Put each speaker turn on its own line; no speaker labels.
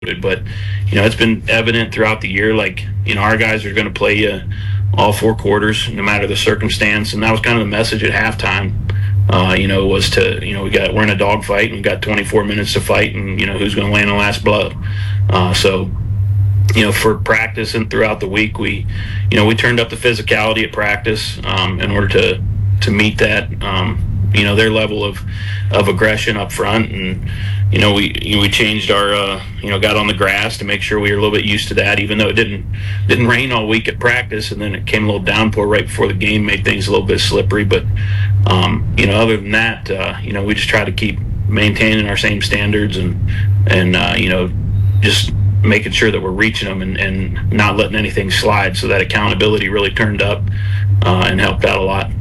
But it's been evident throughout the year. Like our guys are going to play you all 4 quarters, no matter the circumstance, and that was kind of the message at halftime. Was to we're in a dogfight and we got 24 minutes to fight, and who's going to land the last blow. For practice and throughout the week, we turned up the physicality at practice in order to meet that. Their level of aggression up front, and we changed our got on the grass to make sure we were a little bit used to that, even though it didn't rain all week at practice, and then it came a little downpour right before the game, made things a little bit slippery. But other than that, we just try to keep maintaining our same standards and just making sure that we're reaching them and not letting anything slide. So that accountability really turned up and helped out a lot.